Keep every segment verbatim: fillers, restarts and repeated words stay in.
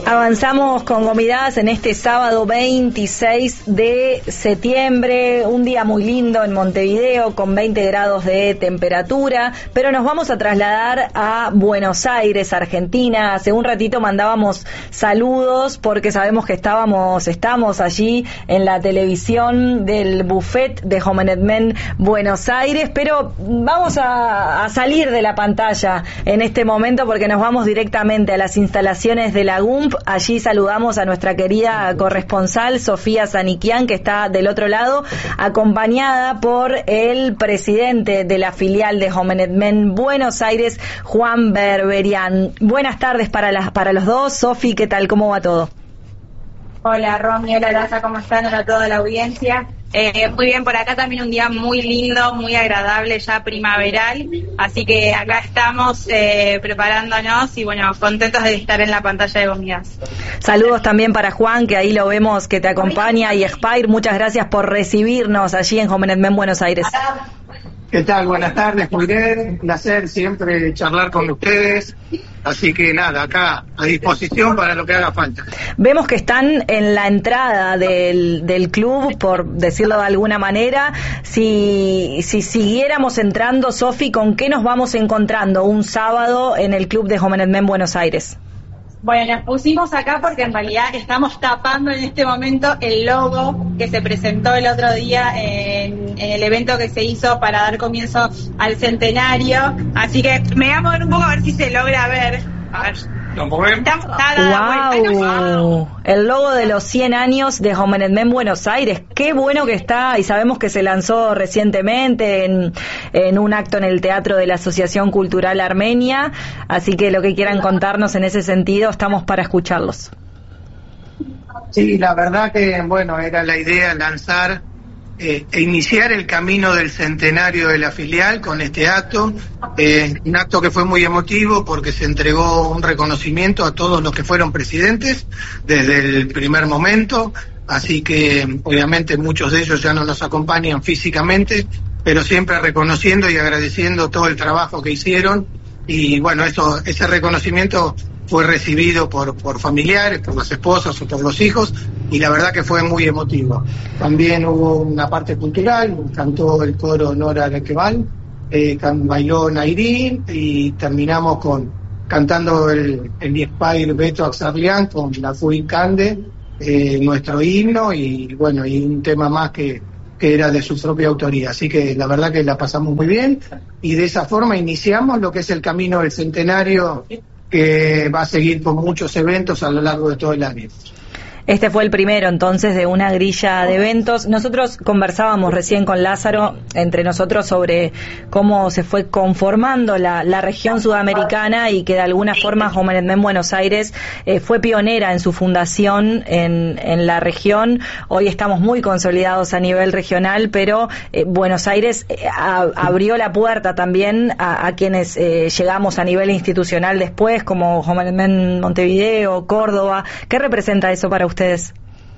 Avanzamos con Gomidas en este sábado veintiséis de septiembre, un día muy lindo en Montevideo con veinte grados de temperatura, pero nos vamos a trasladar a Buenos Aires, Argentina. Hace un ratito mandábamos saludos porque sabemos que estábamos, estamos allí en la televisión del buffet de Jomenet Men Buenos Aires, pero vamos a, a salir de la pantalla en este momento porque nos vamos directamente a las instalaciones de la G U M P. Allí saludamos a nuestra querida corresponsal Sofía Saniquian, que está del otro lado, acompañada por el presidente de la filial de Jomenet Men Buenos Aires, Juan Berberian. Buenas tardes para las para los dos. Sofi, ¿qué tal? ¿Cómo va todo? Hola Romy, hola Laza, ¿cómo están? Hola a toda la audiencia. Eh, muy bien, por acá también un día muy lindo, muy agradable, ya primaveral, así que acá estamos eh, preparándonos y bueno, contentos de estar en la pantalla de Gomidas. Saludos también para Juan, que ahí lo vemos que te acompaña, y Expire, muchas gracias por recibirnos allí en Jomenet Men Buenos Aires. ¿Qué tal? Buenas tardes, muy bien, un placer siempre charlar con ustedes, así que nada, acá a disposición para lo que haga falta. Vemos que están en la entrada del, del club, por decirlo de alguna manera. Si, si siguiéramos entrando, Sofi, ¿con qué nos vamos encontrando un sábado en el club de Jomenet Men Buenos Aires? Bueno, nos pusimos acá porque en realidad estamos tapando en este momento el logo que se presentó el otro día en, en el evento que se hizo para dar comienzo al centenario. Así que me voy a mover un poco a ver si se logra ver. A ver. ¡Wow! El logo de los cien años de Jomenet Men Buenos Aires. Qué bueno que está, y sabemos que se lanzó recientemente en, en un acto en el Teatro de la Asociación Cultural Armenia, así que lo que quieran contarnos en ese sentido, estamos para escucharlos. Sí, la verdad que, bueno, era la idea lanzar eh, e iniciar el camino del centenario de la filial con este acto, eh, un acto que fue muy emotivo porque se entregó un reconocimiento a todos los que fueron presidentes desde el primer momento, así que obviamente muchos de ellos ya no nos acompañan físicamente, pero siempre reconociendo y agradeciendo todo el trabajo que hicieron, y bueno, eso, ese reconocimiento fue recibido por, por familiares, por las esposas o por los hijos, y la verdad que fue muy emotivo. También hubo una parte cultural, cantó el coro Nora Lequeval, eh, bailó Nairín, y terminamos con cantando el, el Expire Beto Axarlián con la Fui Cande, eh, nuestro himno, y bueno, y un tema más que, que era de su propia autoría. Así que la verdad que la pasamos muy bien, y de esa forma iniciamos lo que es el camino del centenario, que va a seguir con muchos eventos a lo largo de todo el año. Este fue el primero, entonces, de una grilla de eventos. Nosotros conversábamos recién con Lázaro, entre nosotros, sobre cómo se fue conformando la, la región sudamericana, y que de alguna forma Jomenet Men Buenos Aires eh, fue pionera en su fundación en, en la región. Hoy estamos muy consolidados a nivel regional, pero eh, Buenos Aires eh, a, abrió la puerta también a, a quienes eh, llegamos a nivel institucional después, como Jomenet Men Montevideo, Córdoba. ¿Qué representa eso para usted? Ustedes.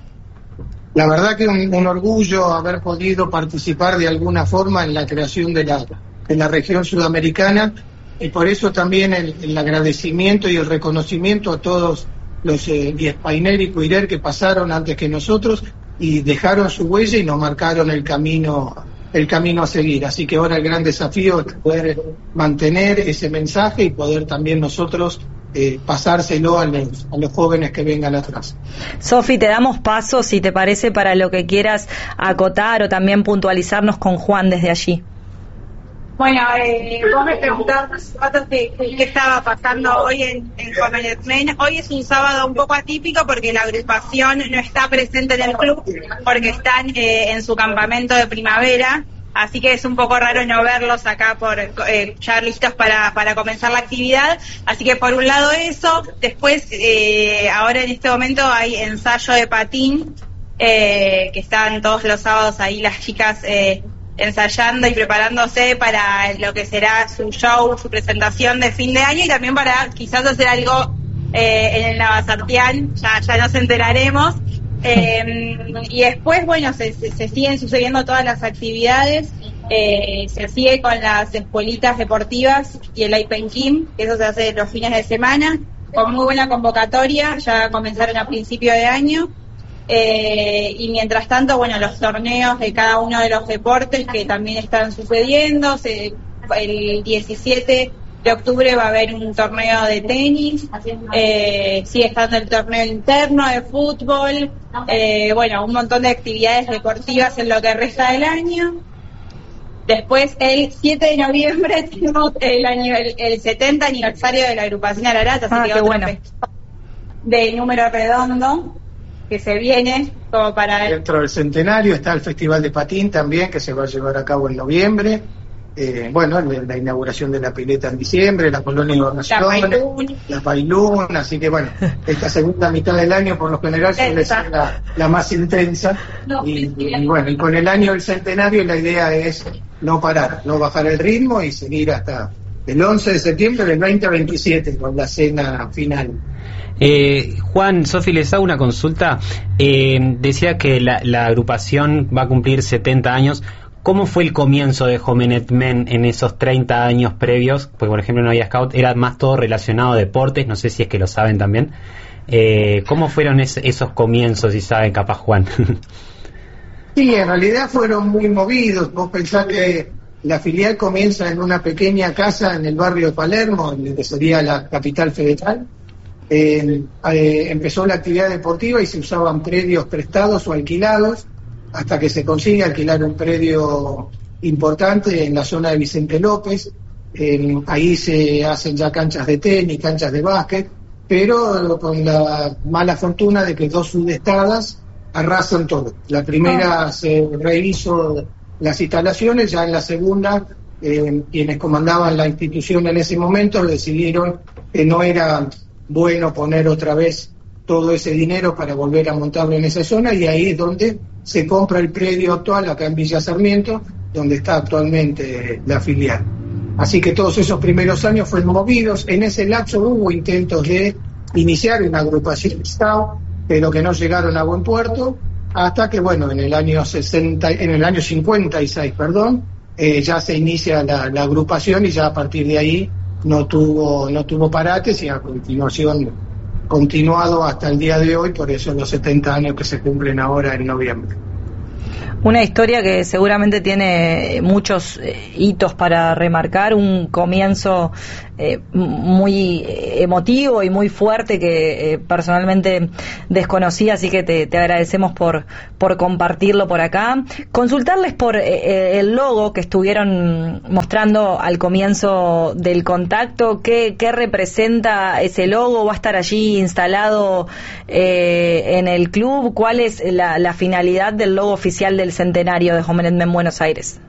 La verdad que un, un orgullo haber podido participar de alguna forma en la creación de la, de la región sudamericana, y por eso también el, el agradecimiento y el reconocimiento a todos los eh, Espainer y Cuirer que pasaron antes que nosotros y dejaron su huella y nos marcaron el camino el camino a seguir. Así que ahora el gran desafío es poder mantener ese mensaje y poder también nosotros Eh, pasárselo a los, a los jóvenes que vengan atrás. Sofi, te damos paso, si te parece, para lo que quieras acotar o también puntualizarnos con Juan desde allí. Bueno, eh, vos me preguntabas qué, qué estaba pasando hoy en, en Jomenet Men. Hoy es un sábado un poco atípico porque la agrupación no está presente en el club, porque están eh, en su campamento de primavera. Así que es un poco raro no verlos acá por eh, ya listos para, para comenzar la actividad. Así que por un lado eso, después eh, ahora en este momento hay ensayo de patín, eh, que están todos los sábados ahí las chicas eh, ensayando y preparándose para lo que será su show, su presentación de fin de año, y también para quizás hacer algo eh, en el Navasartián, ya, ya nos enteraremos. Eh, y después, bueno, se, se, se siguen sucediendo todas las actividades, eh, se sigue con las escuelitas deportivas y el Ipen Kim, que eso se hace los fines de semana. con muy buena convocatoria, ya comenzaron a principio de año. Eh, y mientras tanto, bueno, los torneos de cada uno de los deportes que también están sucediendo. Se, el diecisiete de octubre va a haber un torneo de tenis, eh, sigue estando el torneo interno de fútbol, eh, bueno, un montón de actividades deportivas en lo que resta del año. Después, el siete de noviembre, tenemos el, año, el, el setenta aniversario de la agrupación Ararat, así ah, que qué otro bueno. de número redondo que se viene como para... Dentro del centenario está el Festival de Patín también, que se va a llevar a cabo en noviembre. Eh, bueno, la, la inauguración de la pileta en diciembre, la colonia de Gobernación, la Pailún, así que bueno, esta segunda mitad del año por lo general suele ser la, la más intensa. Y, y bueno, y con el año del centenario la idea es no parar, no bajar el ritmo y seguir hasta el once de septiembre del veinte veintisiete con la cena final. Eh, Juan, Sofi, les hago una consulta. Eh, decía que la, la agrupación va a cumplir setenta años. ¿Cómo fue el comienzo de Jomenet Men en esos treinta años previos? Porque, por ejemplo, no había scout, era más todo relacionado a deportes, no sé si es que lo saben también. Eh, ¿Cómo fueron es, esos comienzos, si saben, capaz, Juan? Sí, en realidad fueron muy movidos. Vos pensás que la filial comienza en una pequeña casa en el barrio de Palermo, que sería la capital federal. Eh, eh, empezó la actividad deportiva y se usaban predios prestados o alquilados hasta que se consigue alquilar un predio importante en la zona de Vicente López. Eh, ahí se hacen ya canchas de tenis, canchas de básquet, pero con la mala fortuna de que dos sudestadas arrasan todo. La primera se rehizo las instalaciones, ya en la segunda eh, quienes comandaban la institución en ese momento decidieron que no era bueno poner otra vez todo ese dinero para volver a montarlo en esa zona, y ahí es donde se compra el predio actual acá en Villa Sarmiento, donde está actualmente la filial. Así que todos esos primeros años fueron movidos. En ese lapso hubo intentos de iniciar una agrupación scout, pero que no llegaron a buen puerto, hasta que, bueno, en el año sesenta, en el año cincuenta y seis, perdón, eh, ya se inicia la, la agrupación, y ya a partir de ahí no tuvo no tuvo parates, y a continuación continuado hasta el día de hoy, por eso los setenta años que se cumplen ahora en noviembre. Una historia que seguramente tiene muchos eh, hitos para remarcar, un comienzo eh, muy emotivo y muy fuerte que eh, personalmente desconocía, así que te, te agradecemos por, por compartirlo por acá. Consultarles por eh, el logo que estuvieron mostrando al comienzo del contacto, ¿qué, qué representa ese logo? ¿Va a estar allí instalado eh, en el club? ¿Cuál es la, la finalidad del logo oficial del centenario de Jomenet Men Buenos Aires?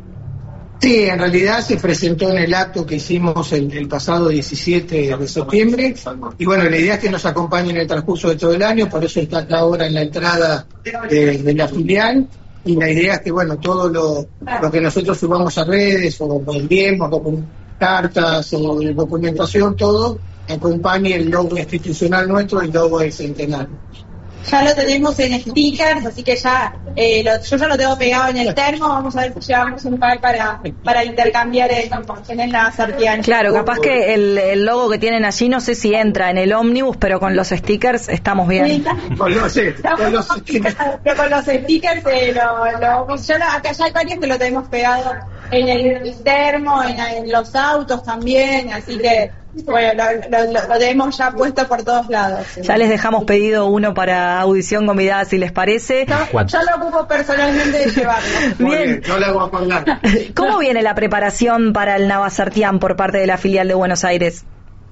Sí, en realidad se presentó en el acto que hicimos el, el pasado diecisiete de septiembre, y bueno, la idea es que nos acompañe en el transcurso de todo el año, por eso está acá ahora en la entrada de, de la filial, y la idea es que, bueno, todo lo, lo que nosotros subamos a redes, o enviemos, o cartas, o documentación, todo, acompañe el logo institucional nuestro, el logo del centenario. Ya lo tenemos en stickers, así que ya eh, lo, yo ya lo tengo pegado en el termo. Vamos a ver si llevamos un par para, para intercambiar el, en la Sartiana. Claro, capaz que el, el logo que tienen allí no sé si entra en el ómnibus, pero con los stickers estamos bien. Sí, con, los, con los stickers, pero con los stickers eh, lo, lo, yo lo, acá ya hay varios que lo tenemos pegado en el termo, en, en los autos también, así que bueno, lo, lo, lo tenemos ya puesto por todos lados. Ya les dejamos pedido uno para audición con mirada, si les parece. Yo, yo lo ocupo personalmente de llevarlo. Bien. Bien, yo le hago a colgar. ¿Cómo viene la preparación para el Navasartián por parte de la filial de Buenos Aires?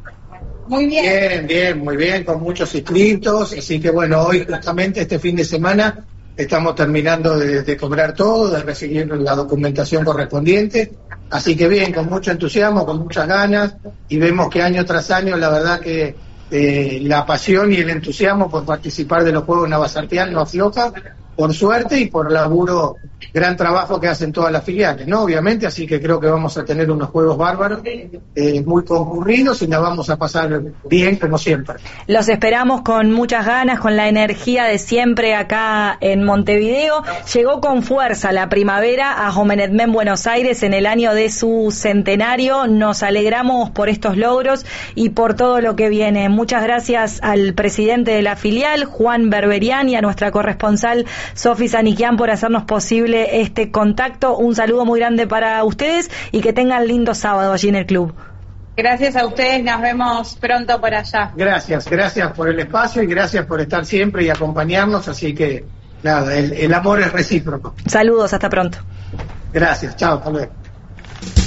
Muy bien. Bien, bien, muy bien, con muchos inscritos, así que bueno, hoy justamente este fin de semana estamos terminando de, de cobrar todo, de recibir la documentación correspondiente, así que bien, con mucho entusiasmo, con muchas ganas, y vemos que año tras año la verdad que eh, la pasión y el entusiasmo por participar de los Juegos Navasartián no afloja, por suerte y por laburo gran trabajo que hacen todas las filiales, ¿no? Obviamente, así que creo que vamos a tener unos juegos bárbaros, eh, muy concurridos y la vamos a pasar bien como siempre. Los esperamos con muchas ganas, con la energía de siempre acá en Montevideo. Llegó con fuerza la primavera a Jomenetmen Buenos Aires en el año de su centenario. Nos alegramos por estos logros y por todo lo que viene. Muchas gracias al presidente de la filial, Juan Berberian, y a nuestra corresponsal Sofi Saniquian por hacernos posible este contacto. Un saludo muy grande para ustedes y que tengan lindo sábado allí en el club. Gracias a ustedes, nos vemos pronto por allá. Gracias, gracias por el espacio y gracias por estar siempre y acompañarnos, así que nada, el, el amor es recíproco. Saludos, hasta pronto. Gracias, chao, hasta luego.